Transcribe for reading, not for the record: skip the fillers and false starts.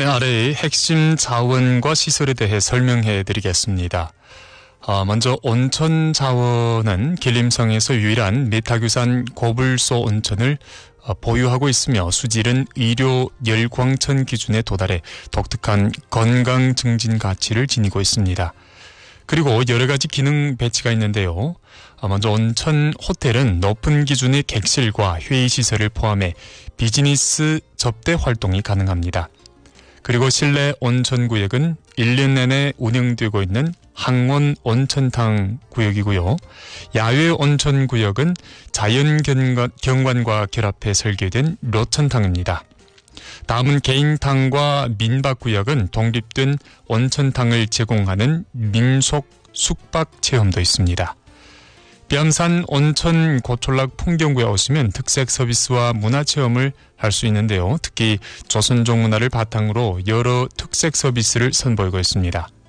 네, 아래의 핵심 자원과 시설에 대해 설명해 드리겠습니다. 먼저 온천 자원은 길림성에서 유일한 메타규산 고불소 온천을 보유하고 있으며 수질은 의료 열광천 기준에 도달해 독특한 건강 증진 가치를 지니고 있습니다. 그리고 여러 가지 기능 배치가 있는데요. 먼저 온천 호텔은 높은 기준의 객실과 회의시설을 포함해 비즈니스 접대 활동이 가능합니다. 그리고 실내 온천구역은 1년 내내 운영되고 있는 항원 온천탕 구역이고요. 야외 온천구역은 자연경관과 결합해 설계된 묘천탕입니다. 다음은 개인탕과 민박구역은 독립된 온천탕을 제공하는 민속 숙박 체험도 있습니다. 비암산 온천 고촌락 풍경구에 오시면 특색 서비스와 문화체험을 할 수 있는데요. 특히 조선족 문화를 바탕으로 여러 특색 서비스를 선보이고 있습니다.